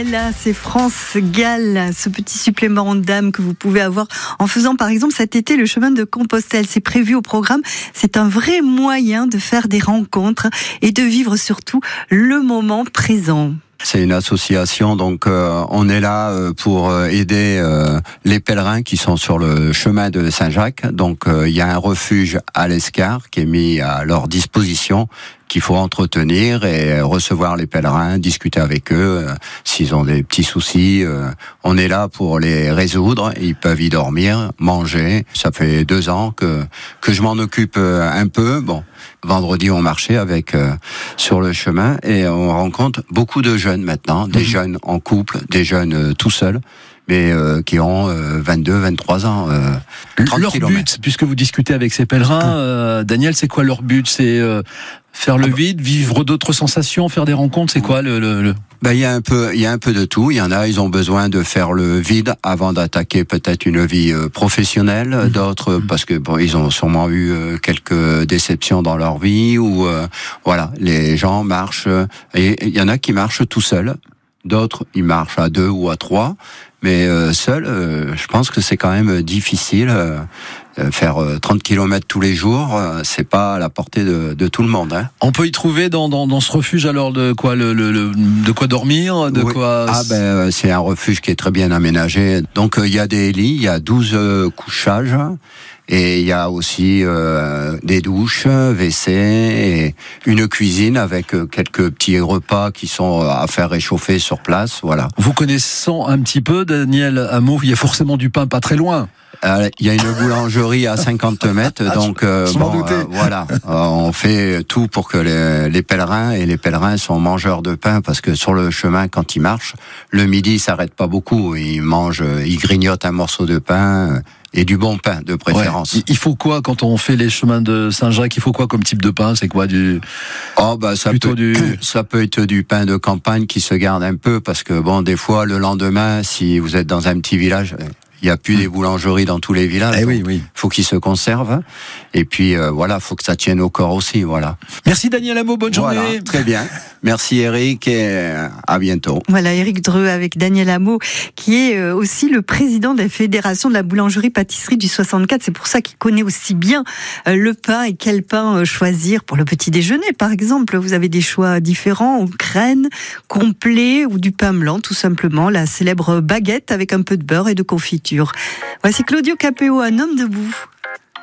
là, c'est France Gall, ce petit supplément d'âme que vous pouvez avoir en faisant par exemple cet été le chemin de Compostelle. C'est prévu au programme. C'est un vrai moyen de faire des rencontres et de vivre surtout le moment présent. C'est une association, donc on est là pour aider les pèlerins qui sont sur le chemin de Saint-Jacques. Donc il y a un refuge à l'Escar qui est mis à leur disposition, qu'il faut entretenir et recevoir les pèlerins, discuter avec eux s'ils ont des petits soucis. On est là pour les résoudre. Ils peuvent y dormir, manger. Ça fait 2 ans que je m'en occupe un peu. Bon, vendredi on marchait avec sur le chemin et on rencontre beaucoup de jeunes maintenant, des jeunes en couple, des jeunes tout seuls, mais qui ont 22, 23 ans. 30 leur kilomètres. but, puisque vous discutez avec ces pèlerins, Daniel, c'est quoi leur but? C'est faire le vide, vivre d'autres sensations, faire des rencontres. C'est quoi le... Ben, il y a un peu de tout. Il y en a, ils ont besoin de faire le vide avant d'attaquer peut-être une vie professionnelle. D'autres, parce que bon, ils ont sûrement eu quelques déceptions dans leur vie ou voilà, les gens marchent et il y en a qui marchent tout seuls. D'autres, ils marchent à 2 ou à 3. Mais seul, je pense que c'est quand même difficile. Faire 30 km tous les jours, c'est pas à la portée de tout le monde. Hein. On peut y trouver dans ce refuge alors de quoi de quoi dormir, de oui. quoi. Ah ben c'est un refuge qui est très bien aménagé. Donc il y a des lits, il y a 12 couchages. Et il y a aussi des douches, WC, et une cuisine avec quelques petits repas qui sont à faire réchauffer sur place. Voilà. Vous connaissant un petit peu, Daniel Hameau, il y a forcément du pain pas très loin. Il y a une boulangerie à 50 mètres, donc voilà, on fait tout pour que les pèlerins sont mangeurs de pain, parce que sur le chemin, quand ils marchent, le midi, ils s'arrêtent pas beaucoup, ils grignotent un morceau de pain et du bon pain de préférence. Ouais. Il faut quoi quand on fait les chemins de Saint-Jacques? Il faut quoi comme type de pain? C'est quoi ça peut être du pain de campagne qui se garde un peu, parce que bon, des fois le lendemain, si vous êtes dans un petit village, il n'y a plus des boulangeries dans tous les villages. Oui. Faut qu'ils se conservent. Et puis voilà, faut que ça tienne au corps aussi. Voilà. Merci Daniel Hameau, bonne journée. Voilà, très bien. Merci Eric et à bientôt. Voilà, Eric Dreux avec Daniel Hameau, qui est aussi le président de la Fédération de la boulangerie-pâtisserie du 64. C'est pour ça qu'il connaît aussi bien le pain et quel pain choisir pour le petit déjeuner. Par exemple, vous avez des choix différents, ou graines, complet ou du pain blanc, tout simplement. La célèbre baguette avec un peu de beurre et de confiture. Voici Claudio Capéo, Un homme debout.